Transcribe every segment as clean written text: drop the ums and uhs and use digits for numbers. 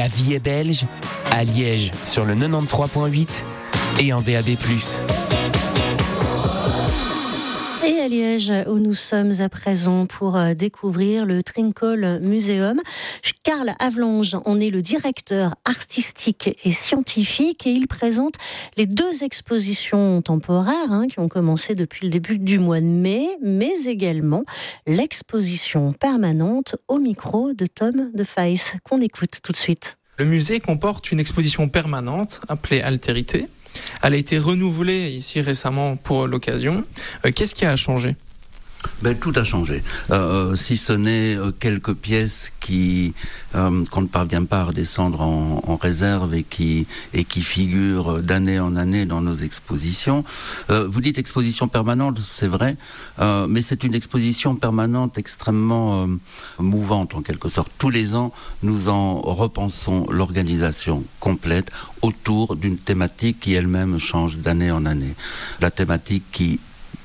La vie est belge, à Liège sur le 93.8 et en DAB+. Et à Liège, où nous sommes à présent pour découvrir le Trinkel Museum. Karl Havelange en est le directeur artistique et scientifique et il présente les 2 expositions temporaires qui ont commencé depuis le début du mois de mai, mais également l'exposition permanente au micro de Tom de Feis, qu'on écoute tout de suite. Le musée comporte une exposition permanente appelée Altérité. Elle a été renouvelée ici récemment pour l'occasion. Qu'est-ce qui a changé ? Tout a changé, si ce n'est quelques pièces qu'on ne parvient pas à redescendre en réserve et qui figurent d'année en année dans nos expositions. Vous dites exposition permanente, c'est vrai, mais c'est une exposition permanente extrêmement mouvante en quelque sorte. Tous les ans, nous en repensons l'organisation complète autour d'une thématique qui elle-même change d'année en année. La thématique qui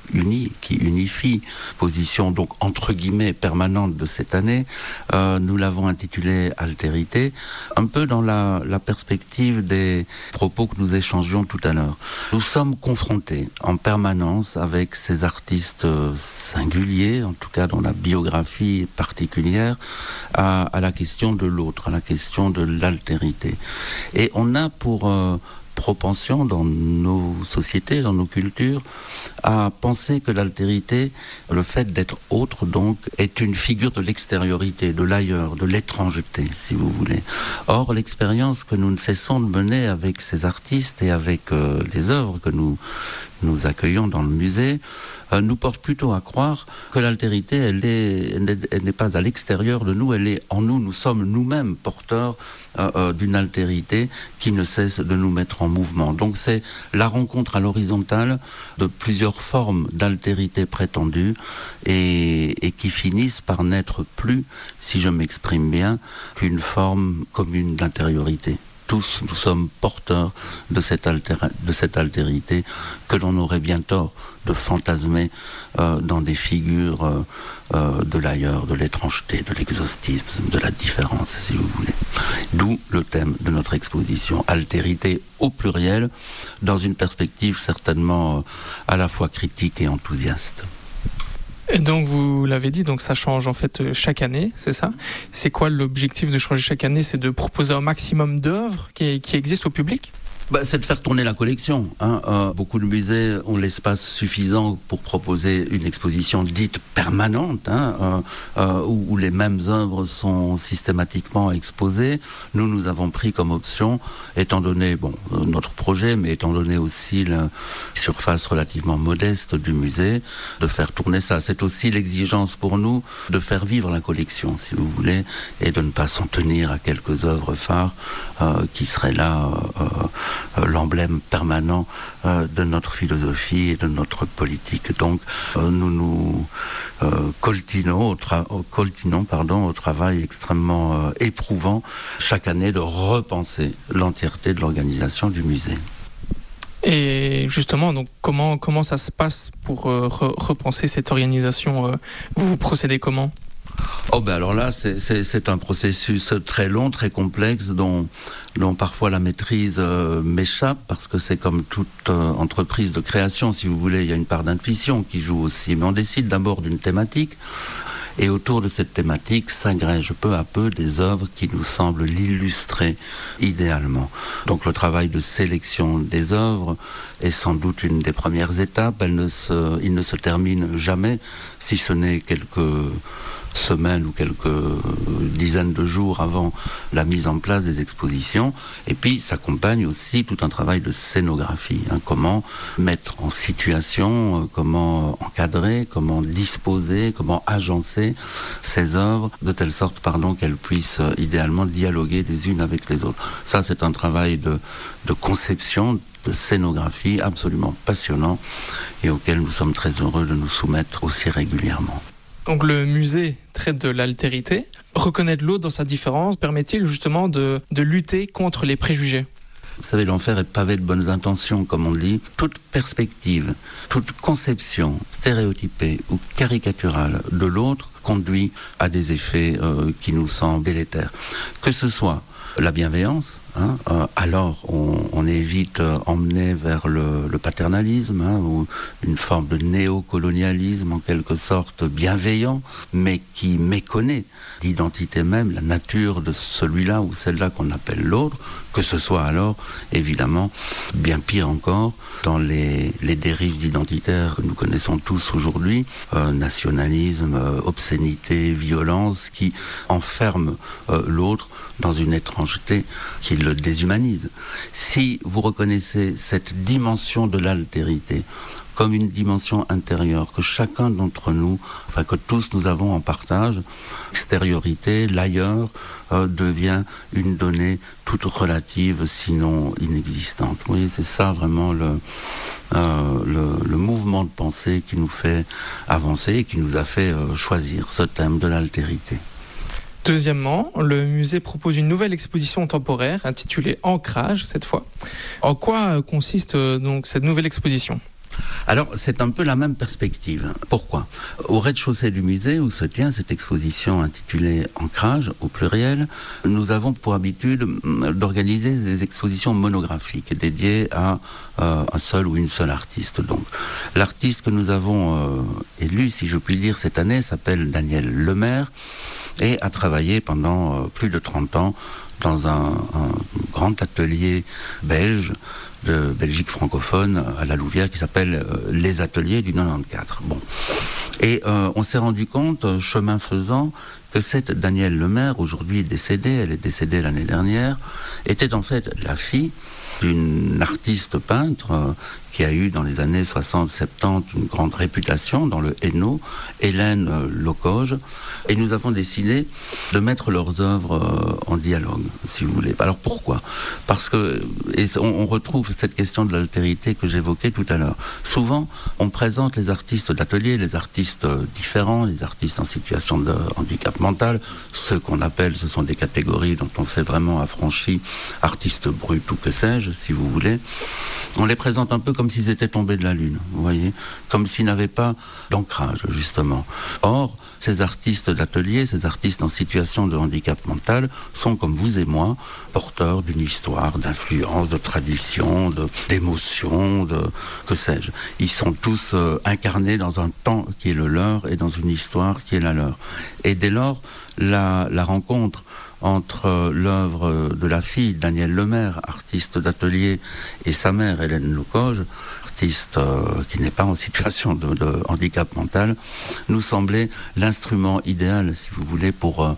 unifie, position donc entre guillemets permanente de cette année, nous l'avons intitulée Altérité, un peu dans la perspective des propos que nous échangions tout à l'heure. Nous sommes confrontés en permanence avec ces artistes singuliers, en tout cas dont la biographie est particulière, à la question de l'autre, à la question de l'altérité. Et on a pour propension dans nos sociétés, dans nos cultures, à penser que l'altérité, le fait d'être autre, donc, est une figure de l'extériorité, de l'ailleurs, de l'étrangeté, si vous voulez. Or, l'expérience que nous ne cessons de mener avec ces artistes et avec les œuvres que nous accueillons dans le musée, nous porte plutôt à croire que l'altérité, elle n'est pas à l'extérieur de nous, elle est en nous. Nous sommes nous-mêmes porteurs d'une altérité qui ne cesse de nous mettre en mouvement. Donc c'est la rencontre à l'horizontale de plusieurs formes d'altérité prétendues et qui finissent par n'être plus, si je m'exprime bien, qu'une forme commune d'intériorité. Tous, nous sommes porteurs de cette altérité que l'on aurait bien tort de fantasmer dans des figures de l'ailleurs, de l'étrangeté, de l'exhaustisme, de la différence, si vous voulez. D'où le thème de notre exposition, altérité au pluriel, dans une perspective certainement à la fois critique et enthousiaste. Et donc vous l'avez dit, donc ça change en fait chaque année, c'est ça ? C'est quoi l'objectif de changer chaque année ? C'est de proposer un maximum d'œuvres qui existent au public ? C'est de faire tourner la collection. Beaucoup de musées ont l'espace suffisant pour proposer une exposition dite permanente, où les mêmes œuvres sont systématiquement exposées. Nous avons pris comme option, étant donné notre projet, mais étant donné aussi la surface relativement modeste du musée, de faire tourner ça. C'est aussi l'exigence pour nous de faire vivre la collection, si vous voulez, et de ne pas s'en tenir à quelques œuvres phares qui seraient là l'emblème permanent de notre philosophie et de notre politique. Donc nous coltinons au travail extrêmement éprouvant chaque année de repenser l'entièreté de l'organisation du musée. Et justement, donc comment ça se passe pour repenser cette organisation ? Vous procédez comment ? Alors là, c'est un processus très long, très complexe, dont parfois la maîtrise m'échappe, parce que c'est comme toute entreprise de création, si vous voulez, il y a une part d'intuition qui joue aussi. Mais on décide d'abord d'une thématique, et autour de cette thématique s'agrègent peu à peu des œuvres qui nous semblent l'illustrer idéalement. Donc le travail de sélection des œuvres est sans doute une des premières étapes. Il ne se termine jamais, si ce n'est quelques semaines ou quelques dizaines de jours avant la mise en place des expositions. Et puis s'accompagne aussi tout un travail de scénographie. Comment mettre en situation, comment encadrer, comment disposer, comment agencer ces œuvres de telle sorte qu'elles puissent idéalement dialoguer les unes avec les autres. Ça, c'est un travail de conception, de scénographie absolument passionnant et auquel nous sommes très heureux de nous soumettre aussi régulièrement. Donc le musée traite de l'altérité. Reconnaître l'autre dans sa différence permet-il justement de lutter contre les préjugés ? Vous savez, l'enfer est pavé de bonnes intentions, comme on dit. Toute perspective, toute conception stéréotypée ou caricaturale de l'autre conduit à des effets qui nous semblent délétères. Que ce soit la bienveillance. Alors on est vite emmené vers le paternalisme, ou une forme de néocolonialisme en quelque sorte bienveillant, mais qui méconnaît l'identité même, la nature de celui-là ou celle-là qu'on appelle l'autre, que ce soit alors évidemment bien pire encore dans les dérives identitaires que nous connaissons tous aujourd'hui, nationalisme, obscénité, violence, qui enferment l'autre dans une étrangeté qui le déshumanise. Si vous reconnaissez cette dimension de l'altérité comme une dimension intérieure que chacun d'entre nous, enfin que tous nous avons en partage, l'extériorité, l'ailleurs, devient une donnée toute relative, sinon inexistante. Vous voyez, c'est ça vraiment le mouvement de pensée qui nous fait avancer et qui nous a fait choisir ce thème de l'altérité. Deuxièmement, le musée propose une nouvelle exposition temporaire intitulée Ancrage cette fois. En quoi consiste donc cette nouvelle exposition ? Alors, c'est un peu la même perspective. Pourquoi ? Au rez-de-chaussée du musée, où se tient cette exposition intitulée Ancrage, au pluriel, nous avons pour habitude d'organiser des expositions monographiques dédiées à un seul ou une seule artiste. Donc, l'artiste que nous avons élu, si je puis dire, cette année, s'appelle Daniel Lemaire et a travaillé pendant plus de 30 ans dans un grand atelier belge de Belgique francophone à la Louvière qui s'appelle Les Ateliers du 94. Bon. Et on s'est rendu compte, chemin faisant, que cette Danielle Lemaire, aujourd'hui décédée, elle est décédée l'année dernière, était en fait la fille d'une artiste peintre qui a eu dans les années 60-70 une grande réputation dans le Hainaut, Hélène Locoge, et nous avons décidé de mettre leurs œuvres en dialogue, si vous voulez. Alors pourquoi ? Parce que, et on retrouve cette question de l'altérité que j'évoquais tout à l'heure. Souvent, on présente les artistes d'atelier, les artistes différents, les artistes en situation de handicap mental, ce qu'on appelle, ce sont des catégories dont on s'est vraiment affranchi, artistes bruts ou que sais-je, si vous voulez. On les présente un peu comme s'ils étaient tombés de la lune, vous voyez, comme s'ils n'avaient pas d'ancrage, justement. Or, ces artistes d'atelier, ces artistes en situation de handicap mental sont, comme vous et moi, porteurs d'une histoire, d'influence, de tradition, d'émotion, de que sais-je. Ils sont tous incarnés dans un temps qui est le leur et dans une histoire qui est la leur. Et dès lors, la rencontre entre l'œuvre de la fille, Danielle Lemaire, artiste d'atelier, et sa mère, Hélène Locoge, artiste qui n'est pas en situation de handicap mental, nous semblait l'instrument idéal, si vous voulez, pour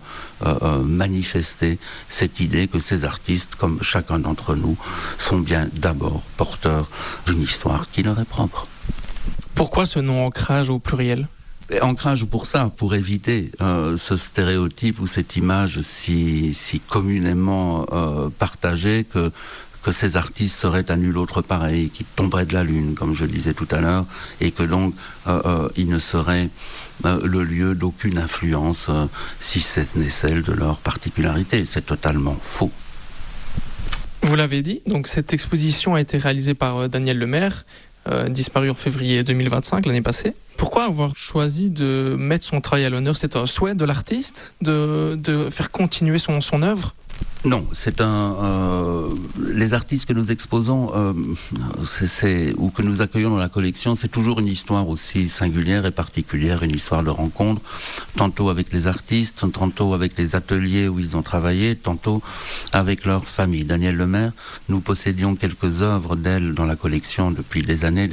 manifester cette idée que ces artistes, comme chacun d'entre nous, sont bien d'abord porteurs d'une histoire qui leur est propre. Pourquoi ce nom ancrage au pluriel ? Ancrage pour ça, pour éviter ce stéréotype ou cette image si communément partagée que ces artistes seraient à nul autre pareil, qui tomberaient de la lune, comme je le disais tout à l'heure, et que donc ils ne seraient le lieu d'aucune influence, si ce n'est celle de leur particularité. C'est totalement faux. Vous l'avez dit, donc cette exposition a été réalisée par Danielle Lemaire, disparu en février 2025, l'année passée. Pourquoi avoir choisi de mettre son travail à l'honneur ? C'est un souhait de l'artiste de faire continuer son œuvre ? Non, c'est les artistes que nous exposons ou que nous accueillons dans la collection, c'est toujours une histoire aussi singulière et particulière, une histoire de rencontre, tantôt avec les artistes, tantôt avec les ateliers où ils ont travaillé, tantôt avec leur famille. Danielle Lemaire, nous possédions quelques œuvres d'elle dans la collection depuis des années,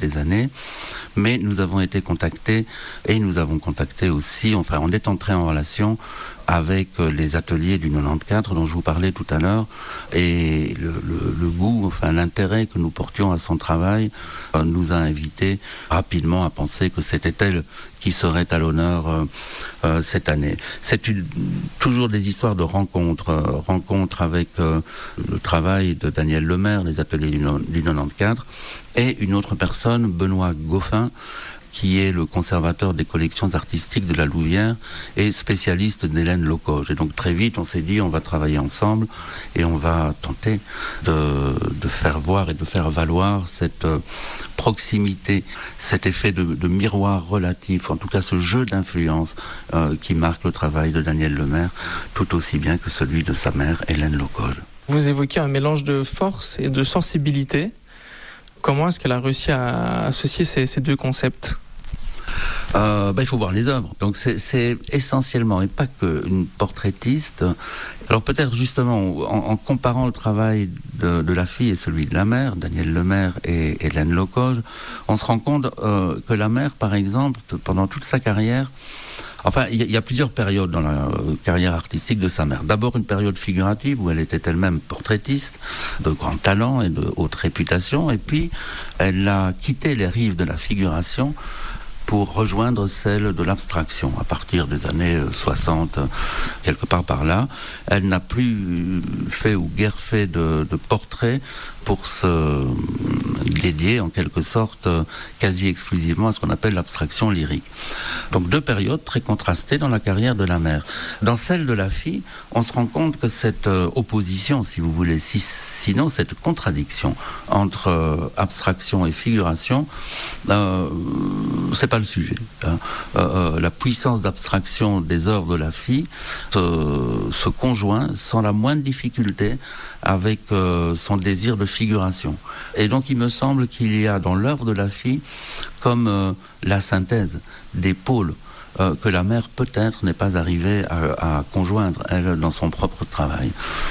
mais nous avons été contactés et nous avons contacté aussi, enfin on est entré en relation avec les ateliers du 94 dont je vous parlais tout à l'heure, et le goût, enfin l'intérêt que nous portions à son travail nous a invités rapidement à penser que c'était elle qui serait à l'honneur cette année. C'est toujours des histoires de rencontres avec le travail de Danielle Lemaire, les ateliers du 94, et une autre personne, Benoît Goffin, qui est le conservateur des collections artistiques de la Louvière et spécialiste d'Hélène Locoge. Et donc très vite, on s'est dit, on va travailler ensemble et on va tenter de faire voir et de faire valoir cette proximité, cet effet de miroir relatif, en tout cas ce jeu d'influence qui marque le travail de Daniel Lemaire, tout aussi bien que celui de sa mère, Hélène Locoge. Vous évoquez un mélange de force et de sensibilité. Comment est-ce qu'elle a réussi à associer ces deux concepts ? Il faut voir les œuvres. Donc c'est essentiellement, et pas qu'une portraitiste. Alors peut-être justement, en comparant le travail de la fille et celui de la mère, Daniel Lemaire et Hélène Locoge, on se rend compte que la mère, par exemple, pendant toute sa carrière, enfin, il y a plusieurs périodes dans la carrière artistique de sa mère. D'abord, une période figurative où elle était elle-même portraitiste, de grand talent et de haute réputation. Et puis, elle a quitté les rives de la figuration pour rejoindre celle de l'abstraction. À partir des années 60, quelque part par là, elle n'a plus fait ou guère fait de portrait pour se dédier en quelque sorte quasi exclusivement à ce qu'on appelle l'abstraction lyrique. Donc deux périodes très contrastées dans la carrière de la mère. Dans celle de la fille, on se rend compte que cette opposition, si vous voulez, sinon cette contradiction entre abstraction et figuration, c'est pas le sujet. La puissance d'abstraction des œuvres de la fille se conjoint sans la moindre difficulté avec son désir de figuration. Et donc il me semble qu'il y a dans l'œuvre de la fille comme la synthèse des pôles que la mère peut-être n'est pas arrivée à conjoindre, elle, dans son propre travail.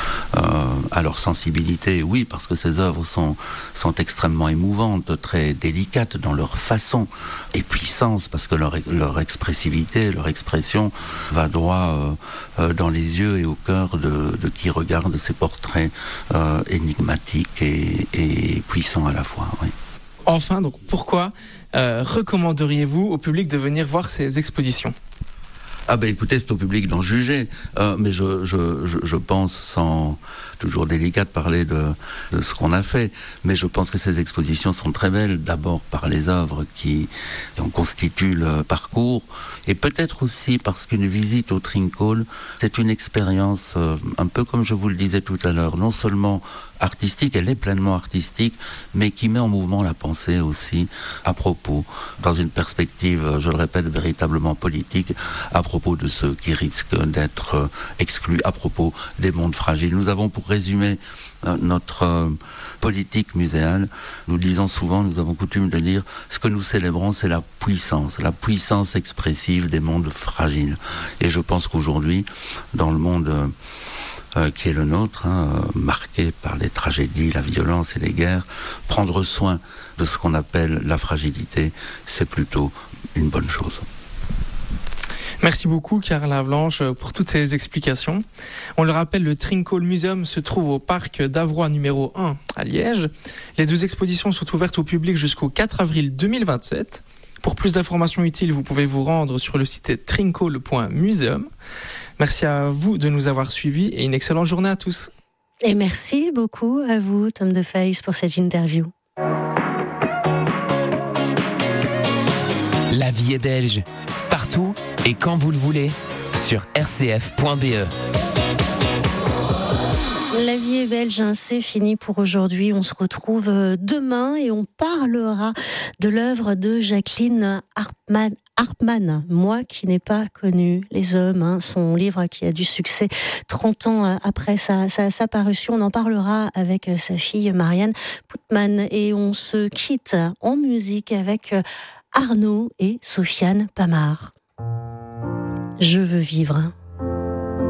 À leur sensibilité, oui, parce que ces œuvres sont extrêmement émouvantes, très délicates dans leur façon, et puissance, parce que leur expressivité, leur expression va droit dans les yeux et au cœur de qui regarde ces portraits énigmatiques et puissants à la fois, oui. Enfin, donc pourquoi recommanderiez-vous au public de venir voir ces expositions ? Écoutez, c'est au public d'en juger, mais je pense, sans toujours délicat de parler de ce qu'on a fait, mais je pense que ces expositions sont très belles, d'abord par les œuvres qui en constituent le parcours, et peut-être aussi parce qu'une visite au Trinquol, c'est une expérience, un peu comme je vous le disais tout à l'heure, non seulement artistique, elle est pleinement artistique, mais qui met en mouvement la pensée aussi, à propos, dans une perspective, je le répète, véritablement politique, à propos de ceux qui risquent d'être exclus, à propos des mondes fragiles. Nous avons, pour résumer notre politique muséale, nous disons souvent, nous avons coutume de dire, ce que nous célébrons, c'est la puissance expressive des mondes fragiles. Et je pense qu'aujourd'hui, dans le monde qui est le nôtre, marqué par les tragédies, la violence et les guerres, prendre soin de ce qu'on appelle la fragilité, c'est plutôt une bonne chose. Merci beaucoup, Karl Havelange, pour toutes ces explications. On le rappelle, le Trinquol Museum se trouve au parc d'Avroy numéro 1 à Liège. Les deux expositions sont ouvertes au public jusqu'au 4 avril 2027. Pour plus d'informations utiles, vous pouvez vous rendre sur le site trinquol.museum. Merci à vous de nous avoir suivis et une excellente journée à tous. Et merci beaucoup à vous, Tom Defeys, pour cette interview. La vie est belge, partout et quand vous le voulez, sur rcf.be. La vie est belge, c'est fini pour aujourd'hui. On se retrouve demain et on parlera de l'œuvre de Jacqueline Hartmann, Moi qui n'ai pas connu les hommes, son livre qui a du succès 30 ans après sa parution. On en parlera avec sa fille Marianne Poutman et on se quitte en musique avec Arnaud et Sofiane Pamart. Je veux vivre.